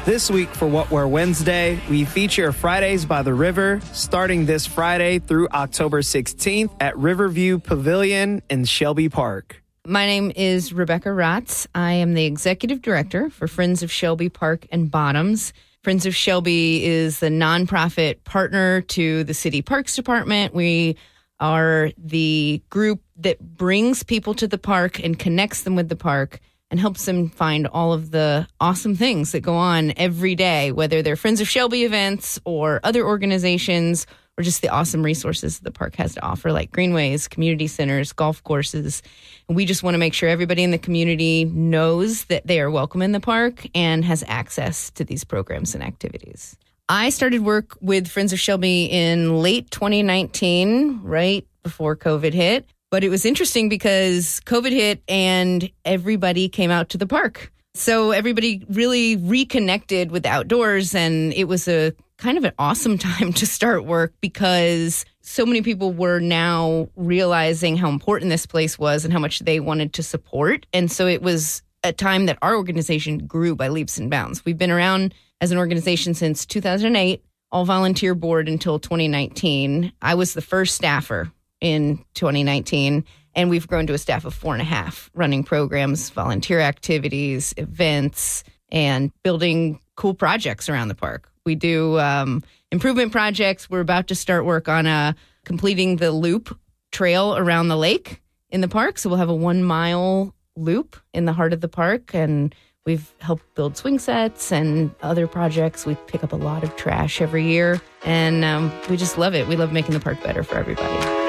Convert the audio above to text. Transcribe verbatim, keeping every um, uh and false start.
This week for What We're Wednesday, we feature Fridays by the River, starting this Friday through October sixteenth at Riverview Pavilion in Shelby Park. My name is Rebecca Ratz. I am the executive director for Friends of Shelby Park and Bottoms. Friends of Shelby is the nonprofit partner to the City Parks Department. We are the group that brings people to the park and connects them with the park and helps them find all of the awesome things that go on every day, whether they're Friends of Shelby events or other organizations or just the awesome resources the park has to offer, like greenways, community centers, golf courses. And we just want to make sure everybody in the community knows that they are welcome in the park and has access to these programs and activities. I started work with Friends of Shelby in late twenty nineteen, right before COVID hit. But it was interesting because COVID hit and everybody came out to the park. So everybody really reconnected with the outdoors, and it was a kind of an awesome time to start work because so many people were now realizing how important this place was and how much they wanted to support. And so it was a time that our organization grew by leaps and bounds. We've been around as an organization since two thousand eight, all volunteer board until twenty nineteen. I was the first staffer in twenty nineteen, and we've grown to a staff of four and a half, running programs, volunteer activities, events, and building cool projects around the park. We do um, improvement projects. We're about to start work on uh, completing the loop trail around the lake in the park. So we'll have a one-mile loop in the heart of the park, and we've helped build swing sets and other projects. We pick up a lot of trash every year, and um, we just love it. We love making the park better for everybody.